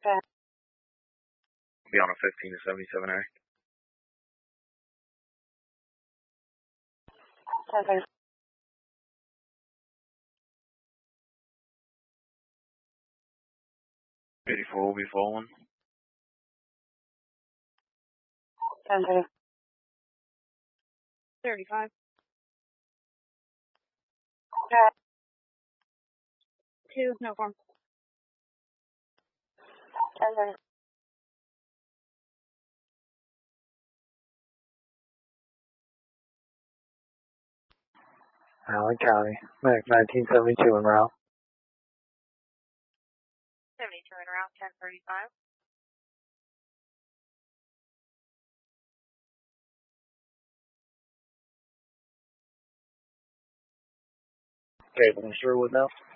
Be on a 15 to 77A. Okay. 84 will be falling. Okay. 35. Okay. 2, no form. Okay. Allen County, Mac 1972 en route. 72 en route, 1035. Cable in Sherwood now.